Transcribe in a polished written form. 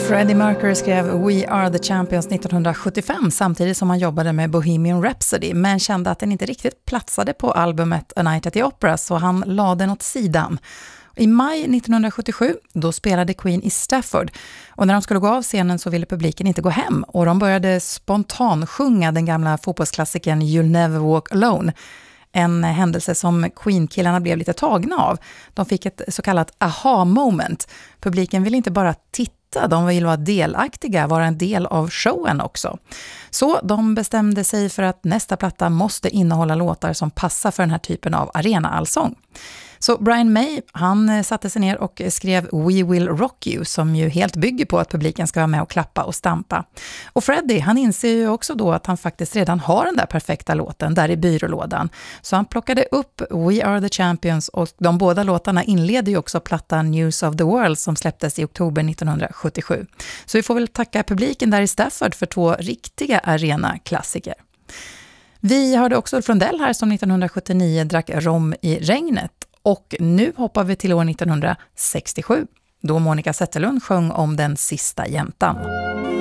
Freddie Mercury skrev We Are The Champions 1975 samtidigt som han jobbade med Bohemian Rhapsody, men kände att den inte riktigt platsade på albumet A Night at the Opera, så han lade den åt sidan. I maj 1977 då spelade Queen i Stafford, och när de skulle gå av scenen så ville publiken inte gå hem, och de började spontan sjunga den gamla fotbollsklassikern You'll Never Walk Alone. En händelse som Queen-killarna blev lite tagna av. De fick ett så kallat aha-moment. Publiken ville inte bara titta, de ville vara delaktiga, vara en del av showen också. Så de bestämde sig för att nästa platta måste innehålla låtar som passar för den här typen av arena-allsång. Så Brian May, han satte sig ner och skrev We Will Rock You, som ju helt bygger på att publiken ska vara med och klappa och stampa. Och Freddie, han inser ju också då att han faktiskt redan har den där perfekta låten där i byrålådan. Så han plockade upp We Are The Champions, och de båda låtarna inleder ju också plattan News of the World som släpptes i oktober 1977. Så vi får väl tacka publiken där i Stafford för 2 riktiga arena-klassiker. Vi hörde också Ulf Lundell här som 1979 drack rom i regnet. Och nu hoppar vi till år 1967, då Monica Zetterlund sjöng om den sista jäntan.